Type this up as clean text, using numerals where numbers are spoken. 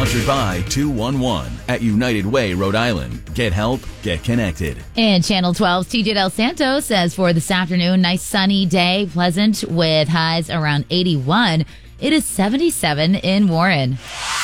Sponsored by 211 at United Way, Rhode Island. Get help, get connected. And Channel 12's TJ Del Santo says for this afternoon, nice sunny day, pleasant with highs around 81. It is 77 in Warren.